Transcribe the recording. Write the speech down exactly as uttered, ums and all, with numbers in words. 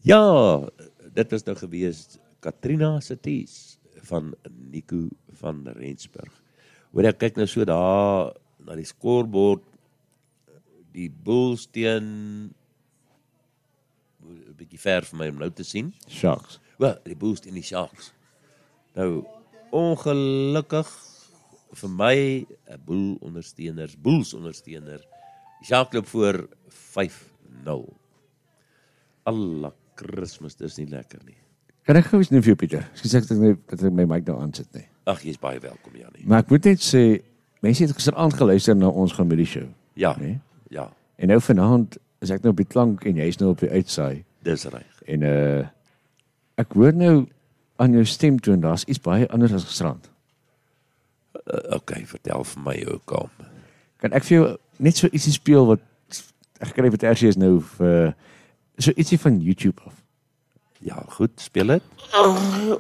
Ja, dit was nou gewees Katrina Saties van Nico van Rensburg. Hoor ek kyk nou so daar na die scorebord, die Bulls teen 'n bietjie ver vir my om nou te sien. Sharks. Wel, die Bulls teen die Sharks. Nou, ongelukkig vir my 'n Bull ondersteuners, Bulls ondersteuner. Die Sharks loop voor vyf nul. Alla Christmas, dis nie lekker nie. Kan ek gou eens nie vir jou, Pieter? Ek sê dat ek, dat ek my mic daar aan sit nie. Ag, jy's baie welkom, Janie. Maar ek moet net sê, mense het gisteraand geluister na ons comedy show. Ja, Nee? ja, En nou vanaand is ek nou op die klank en jy's nou op die uitsaai. dis reg. En uh ek hoor nou aan jou stemtoon, daar's iets baie anders as gisterand. Uh, okay, vertel vir my hoe kom. Kan ek vir jou net so ietsie speel wat ek kry wat R C is nou vir so ietsie van YouTube af. Ja, goed, speel dit.